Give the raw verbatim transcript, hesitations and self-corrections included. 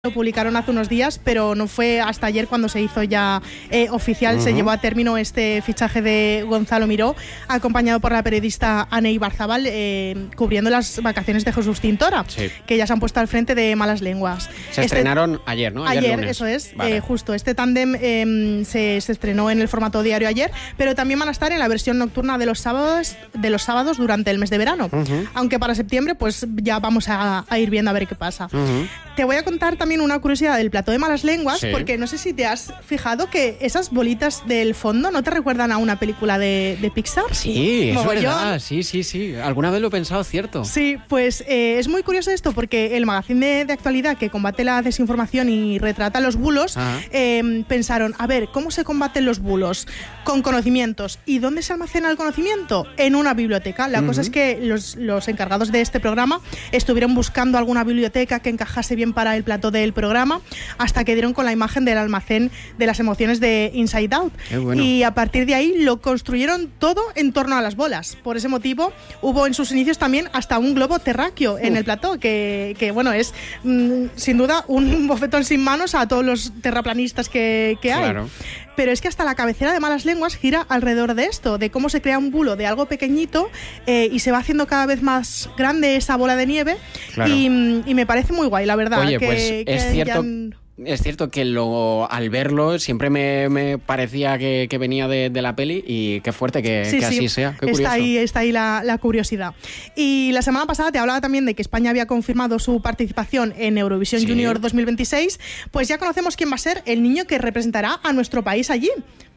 Lo publicaron hace unos días, pero no fue hasta ayer cuando se hizo ya eh, oficial. Uh-huh. Se llevó a término este fichaje de Gonzalo Miró, acompañado por la periodista Ane Ibarzabal, eh, cubriendo las vacaciones de Jesús Tintora, sí. que ya se han puesto al frente de Malas Lenguas. Se este, estrenaron ayer, ¿no? Ayer, ayer eso es, vale. eh, justo. Este tándem eh, se, se estrenó en el formato diario ayer, pero también van a estar en la versión nocturna de los sábados, de los sábados durante el mes de verano. Uh-huh. Aunque para septiembre, pues ya vamos a, a ir viendo a ver qué pasa. Uh-huh. Te voy a contar también una curiosidad del plató de Malas Lenguas, sí. porque no sé si te has fijado que esas bolitas del fondo ¿no te recuerdan a una película de, de Pixar? Sí, es verdad, sí, sí, sí. Alguna vez lo he pensado, cierto. Sí, pues eh, es muy curioso esto porque el magazine de, de actualidad que combate la desinformación y retrata los bulos, eh, pensaron, a ver, ¿cómo se combaten los bulos? Con conocimientos. ¿Y dónde se almacena el conocimiento? En una biblioteca. La uh-huh. cosa es que los, los encargados de este programa estuvieron buscando alguna biblioteca que encajase bien para el plató del programa, hasta que dieron con la imagen del almacén de las emociones de Inside Out. Bueno. Y a partir de ahí lo construyeron todo en torno a las bolas. Por ese motivo hubo en sus inicios también hasta un globo terráqueo en uh. el plató, que, que bueno, es mm, sin duda un bofetón sin manos a todos los terraplanistas que, que hay. Claro. Pero es que hasta la cabecera de Malas Lenguas gira alrededor de esto, de cómo se crea un bulo de algo pequeñito eh, y se va haciendo cada vez más grande esa bola de nieve. Claro. y, y me parece muy guay, la verdad. Oye, que, pues que es cierto... hayan... Es cierto que lo, al verlo siempre me, me parecía que, que venía de, de la peli y qué fuerte que, sí, que sí. así sea. Qué está curioso. ahí, está ahí la, la curiosidad. Y la semana pasada te hablaba también de que España había confirmado su participación en Eurovisión sí. Junior dos mil veintiséis. Pues ya conocemos quién va a ser el niño que representará a nuestro país allí.